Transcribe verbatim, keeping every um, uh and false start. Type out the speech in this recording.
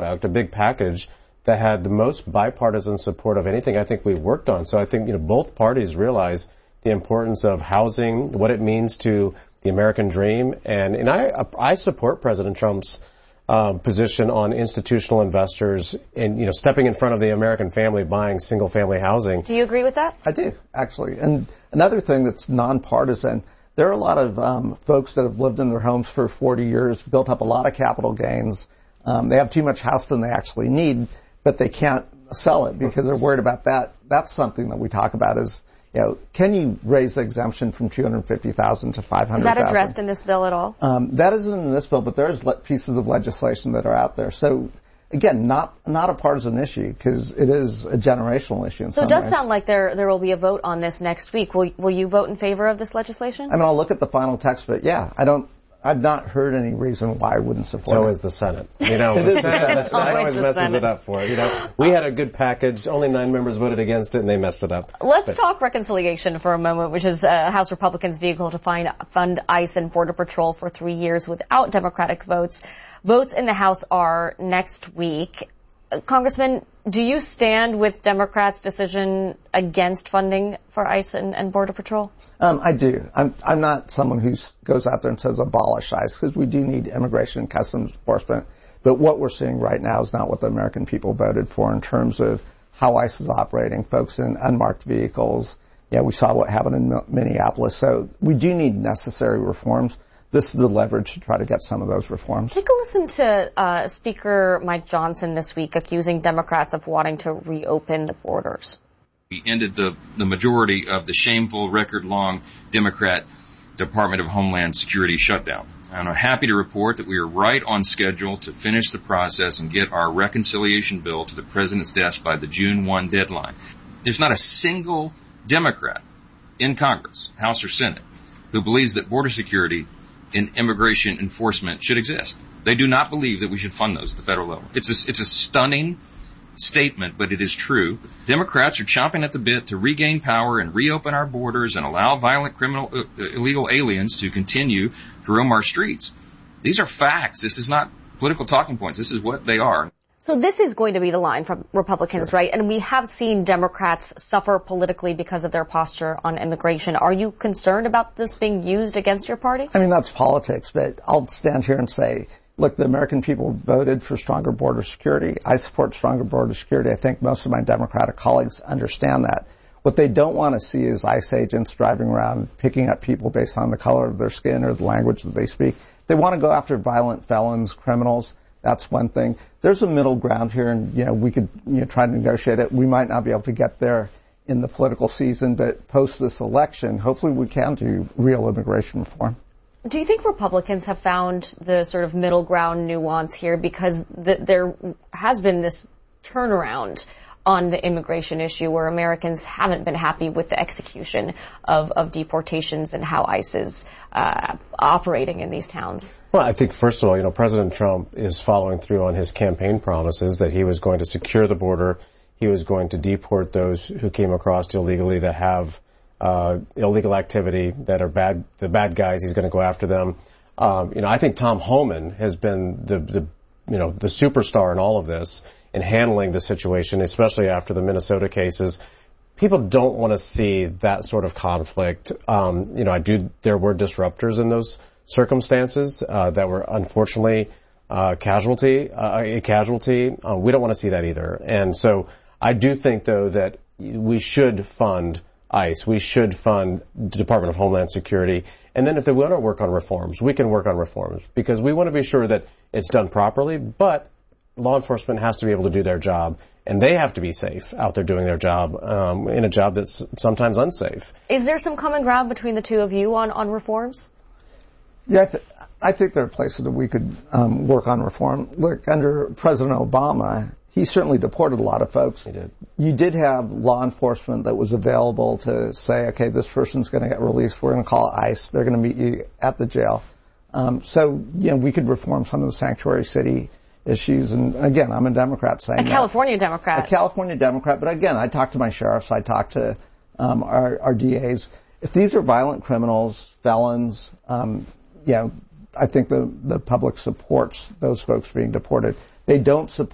product, a big package that had the most bipartisan support of anything I think we've worked on. So I think, you know, both parties realize the importance of housing, what it means to the American dream. And, and I, I support President Trump's um, position on institutional investors and, you know, stepping in front of the American family buying single-family housing. Do you agree with that? I do, actually. And another thing that's nonpartisan, there are a lot of um, folks that have lived in their homes for forty years, built up a lot of capital gains. Um, they have too much house than they actually need, but they can't sell it because they're worried about that. That's something that we talk about is, you know, can you raise the exemption from two hundred fifty thousand dollars to five hundred thousand dollars? Is that addressed in this bill at all? Um, that isn't in this bill, but there's le- pieces of legislation that are out there. So, again, not not a partisan issue because it is a generational issue in So some it does ways. sound like there there will be a vote on this next week. Will will you vote in favor of this legislation? I mean, I'll look at the final text, but yeah, I don't. I've not heard any reason why I wouldn't support so it. So is the Senate. You know, it the is Senate, the the Senate Always always the messes Senate. it up for it. You know, we had a good package. Only nine members voted against it, and they messed it up. Let's but. talk reconciliation for a moment, which is uh, House Republicans' vehicle to find, fund ICE and Border Patrol for three years without Democratic votes. Votes in the House are next week. Uh, Congressman, do you stand with Democrats' decision against funding for ICE and, and Border Patrol? Um, I do. I'm, I'm not someone who goes out there and says abolish ICE because we do need immigration and customs enforcement. But what we're seeing right now is not what the American people voted for in terms of how ICE is operating, folks in unmarked vehicles. Yeah, we saw what happened in Minneapolis. So we do need necessary reforms. This is the leverage to try to get some of those reforms. Take a listen to uh, Speaker Mike Johnson this week accusing Democrats of wanting to reopen the borders. We ended the, the majority of the shameful, record-long Democrat Department of Homeland Security shutdown. And I'm happy to report that we are right on schedule to finish the process and get our reconciliation bill to the President's desk by the June first deadline. There's not a single Democrat in Congress, House or Senate, who believes that border security and immigration enforcement should exist. They do not believe that we should fund those at the federal level. It's a, it's a stunning statement, but it is true. Democrats are chomping at the bit to regain power and reopen our borders and allow violent criminal, uh, illegal aliens to continue to roam our streets. These are facts. This is not political talking points. This is what they are. So this is going to be the line from Republicans, Sure. right? And we have seen Democrats suffer politically because of their posture on immigration. Are you concerned about this being used against your party? I mean, that's politics, but I'll stand here and say, look, the American people voted for stronger border security. I support stronger border security. I think most of my Democratic colleagues understand that. What they don't want to see is ICE agents driving around picking up people based on the color of their skin or the language that they speak. They want to go after violent felons, criminals. That's one thing. There's a middle ground here, and, you know, we could, you know, try to negotiate it. We might not be able to get there in the political season, but post this election, hopefully we can do real immigration reform. Do you think Republicans have found the sort of middle ground nuance here? Because the, there has been this turnaround on the immigration issue where Americans haven't been happy with the execution of, of deportations and how ICE is uh, operating in these towns. Well, I think, first of all, you know, President Trump is following through on his campaign promises that he was going to secure the border. He was going to deport those who came across illegally that have uh illegal activity, that are bad, the bad guys. He's going to go after them. Um, you know, I think Tom Homan has been the, the, you know, the superstar in all of this in handling the situation, especially after the Minnesota cases. People don't want to see that sort of conflict. Um, you know, I do, there were disruptors in those circumstances, uh, that were unfortunately, uh, casualty, uh, a casualty. Uh, we don't want to see that either. And so I do think, though, that we should fund ICE. We should fund the Department of Homeland Security. And then if they want to work on reforms, we can work on reforms because we want to be sure that it's done properly, but law enforcement has to be able to do their job, and they have to be safe out there doing their job, um, in a job that's sometimes unsafe. Is there some common ground between the two of you on, on reforms? Yeah, I, th- I think there are places that we could um, work on reform. Look, under President Obama, he certainly deported a lot of folks. He did. You did have law enforcement that was available to say, okay, this person's going to get released. We're going to call ICE. They're going to meet you at the jail. Um, so, you know, we could reform some of the sanctuary city issues. And again, I'm a Democrat saying A California that. Democrat. A California Democrat. But again, I talk to my sheriffs. I talk to um, our, our D As. If these are violent criminals, felons, um, you know, I think the, the public supports those folks being deported. They don't support